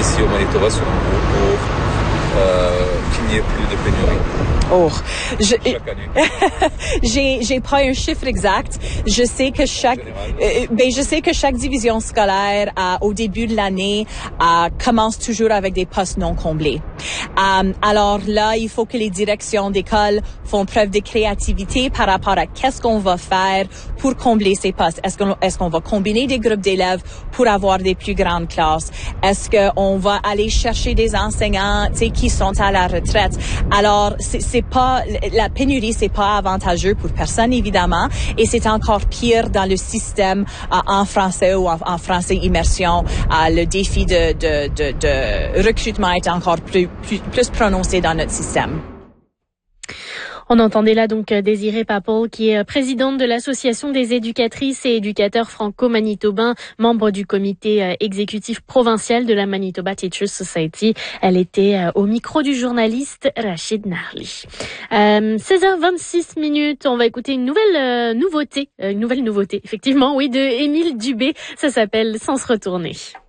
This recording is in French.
ici au Manitoba selon vous pour qu'il n'y ait plus de pénurie? Oh, Chaque année. j'ai pas un chiffre exact. Je sais que chaque division scolaire au début de l'année commence toujours avec des postes non comblés. Alors là, il faut que les directions d'école font preuve de créativité par rapport à qu'est-ce qu'on va faire pour combler ces postes. Est-ce qu'on va combiner des groupes d'élèves pour avoir des plus grandes classes? Est-ce qu'on va aller chercher des enseignants, qui sont à la retraite? Alors, c'est pas, la pénurie, c'est pas avantageux pour personne, évidemment, et c'est encore pire dans le système en français ou en français immersion. Le défi de recrutement est encore plus prononcé dans notre système. On entendait là donc Désirée Papel, qui est présidente de l'Association des éducatrices et éducateurs franco-manitobains, membre du comité exécutif provincial de la Manitoba Teachers Society. Elle était au micro du journaliste Rachid Narli. 16h26, on va écouter une nouvelle nouveauté, effectivement, oui, de Émile Dubé. Ça s'appelle Sans se retourner.